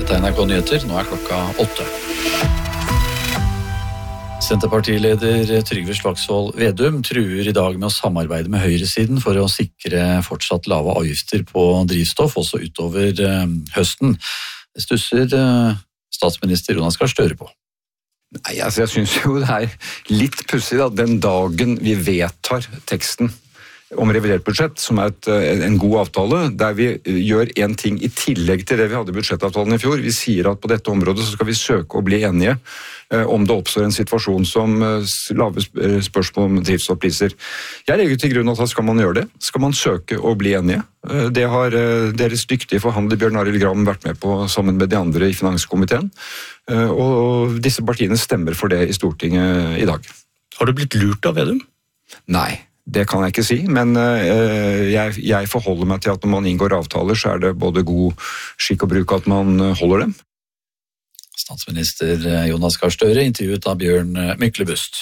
Dette er NRK Nyheter, nå er klokka 8. Senterpartileder Trygve Slagsvold Vedum truer i dag med å samarbeide med høyresiden for å sikre fortsatt lave avgifter på drivstoff, også utover høsten. Det stusser statsminister Jonas Gahr Støre på. Nei, jeg synes jo det er litt pussig da, den dagen vi vedtar teksten om revidert budsjett, som er en god avtale, der vi gjør en ting i tillegg til det vi hadde i budsjettavtalen i fjor. Vi sier at på dette området så skal vi søke å bli enige om det oppstår en situasjon som lave spørsmål om drivstoffpriser. Jeg legger til grunn at da skal man gjøre det. Skal man søke å bli enige. Det har deres dyktige forhandler Bjørn Arild Gram vært med på sammen med de andre i finanskomiteen. Og disse partiene stemmer for det i Stortinget i dag. Har du blitt lurt av Vedum? Nei. Det kan jeg ikke si, men jeg forholder meg til at når man inngår avtaler, så er det både god skikk og bruk at man holder dem. Statsminister Jonas Gahr Støre intervjuet av Bjørn Myklebust.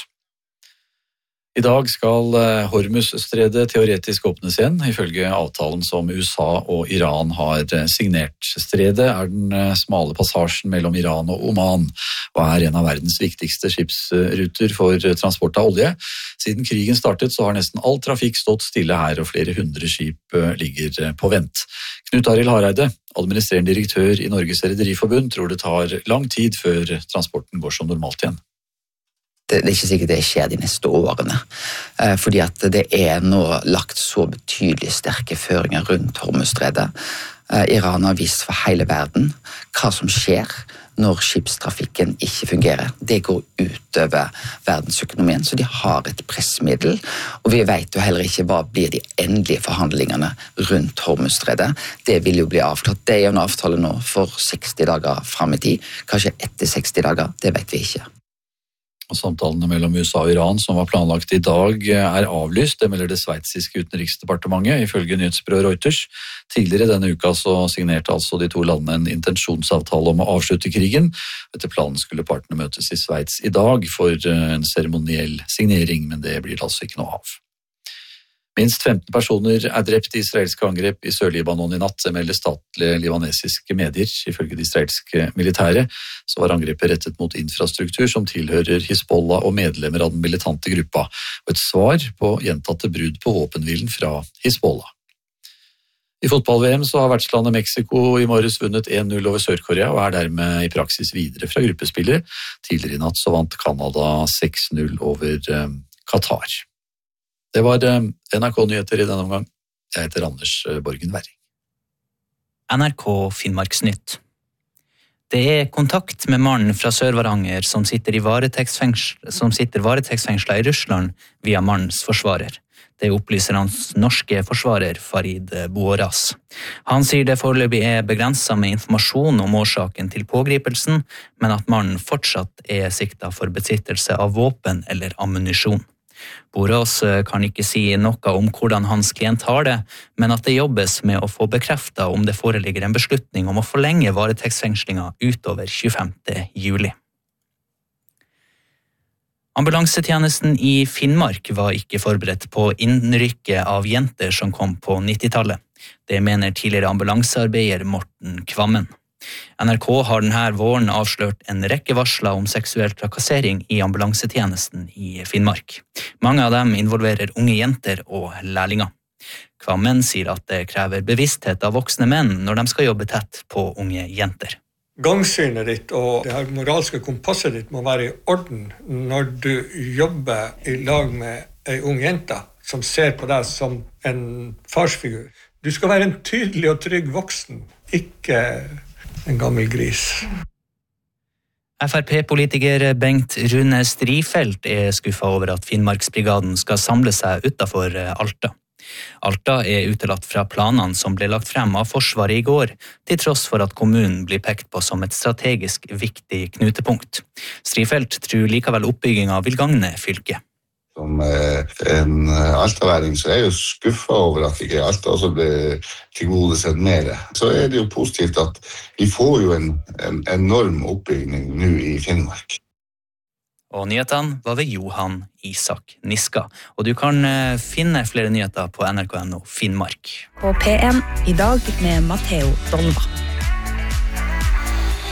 I dag skal Hormuzstredet teoretisk åpnes igjen, ifølge avtalen som USA og Iran har signert. Stredet er den smale passasjen mellom Iran og Oman, og er en av verdens viktigste skipsruter for transport av olje. Siden krigen startet så har nesten all trafikk stått stille her, og flere hundre skip ligger på vent. Knut Arild Hareide, administrerende direktør i Norges Rederiforbund, tror det tar lang tid før transporten går som normalt igjen. Det er ikke sikkert det skjer de neste årene, fordi at det er nå lagt så betydelig sterke føringer rundt Hormuzstredet. Iran har vist for hele verden hva som skjer når skipstrafikken ikke fungerer. Det går utover verdensøkonomien, så de har et pressmiddel, og vi vet jo heller ikke hva blir de endelige forhandlingene rundt Hormuzstredet. Det vil jo bli avklart. Det er jo en avtale nå for 60 dager frem i tid. Kanskje etter 60 dager, det vet vi ikke. Og samtalene mellom USA og Iran som var planlagt i dag er avlyst, det melder det sveitsiske utenriksdepartementet, ifølge nyhetsbyrået Reuters. Tidligere denne uka så signerte altså de to landene en intensjonsavtale om å avslutte krigen. Etter planen skulle partene møtes i Sveits i dag for en seremoniell signering, men det blir det altså ikke noe av. Minst 15 personer er drept i israelske angrep i Sør-Libanon i natt, melder statlige libanesiske medier. Ifølge de israelske militære så var angrepet rettet mot infrastruktur som tilhører Hizbollah og medlemmer av den militante gruppa, og et svar på gjentatte brudd på våpenhvilen fra Hizbollah. I fotball-VM så har vertslandet Mexico i morges vunnet 1-0 over Sør-Korea og er dermed i praksis videre fra gruppespillet. Tidligere i natt så vant Canada 6-0 over Qatar. Det var NRK Nyheter i denne omgang. Jeg heter Anders Borgen Werring. NRK Finnmarksnytt. Det er kontakt med mannen fra Sør-Varanger som sitter varetektsfengslet i Russland via mannens forsvarer. Det opplyser hans norske forsvarer Farid Boaras. Han sier det foreløpig er begrenset med informasjon om årsaken til pågripelsen, men at mannen fortsatt er siktet for besittelse av våpen eller ammunisjon. Boras kan ikke si noe om hvordan hans klient har det, men at det jobbes med å få bekreftet om det foreligger en beslutning om å forlenge varetektsfengslingen utover 25. juli. Ambulansetjenesten i Finnmark var ikke forberedt på innrykket av jenter som kom på 90-tallet. Det mener tidligere ambulansearbeider Morten Kvammen. NRK har denne våren avslørt en rekke varsler om seksuell trakassering i ambulansetjenesten i Finnmark. Mange av dem involverer unge jenter og lærlinger. Kvammen sier at det krever bevissthet av voksne menn når de skal jobbe tett på unge jenter. Gangsynet ditt og det her moralske kompasset ditt må være i orden når du jobber i lag med en ung jente som ser på deg som en farsfigur. Du skal være en tydelig og trygg voksen, ikke en gammel gris. FrP-politiker Bengt Rune Strifeldt er skuffet over at Finnmarksbrigaden skal samle seg utenfor Alta. Alta er utelatt fra planene som ble lagt frem av Forsvaret i går, til tross for at kommunen blir pekt på som et strategisk viktig knutepunkt. Strifeldt tror likevel oppbyggingen vil gagne fylket. Som en altaværing så er jeg jo skuffet over at ikke Alta også ble tilgodesett mer. Så er det jo positivt at vi får jo en enorm oppbygging nå i Finnmark. Og nyhetene var ved Johan Isak Niska. Og du kan finne flere nyheter på NRK.no Finnmark. På P1 i dag med Matteo Dolva.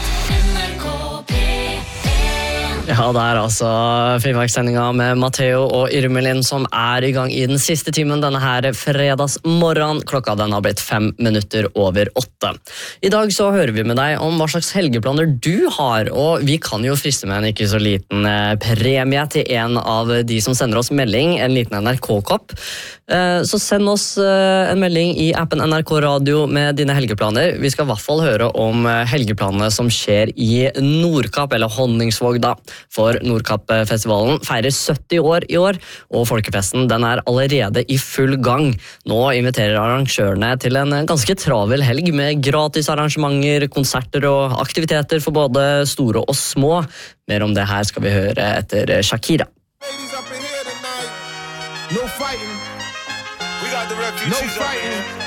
Ja, det altså friverkssendinga med Matteo og Irmelin som I gang I den siste timen denne her fredagsmorgen. Klokka den har blitt 5 minutter over 8. I dag så hører vi med deg om hva slags helgeplaner du har, og vi kan jo friste med en ikke så liten premie til en av de som sender oss melding, en liten NRK-kopp. Så send oss en melding I appen NRK Radio med dine helgeplaner. Vi skal I hvert fall høre om helgeplanene som skjer I Nordkapp, eller Honningsvåg da. For Nordkapp-festivalen feirer 70 år I år, og folkefesten den allerede I full gang. Nå inviterer arrangørene til en ganske travel helg med gratis arrangementer, konserter og aktiviteter for både store og små. Mer om det her skal vi høre etter Shakira. Ladies up in here tonight. No fighting. We got the refugees. No fighting.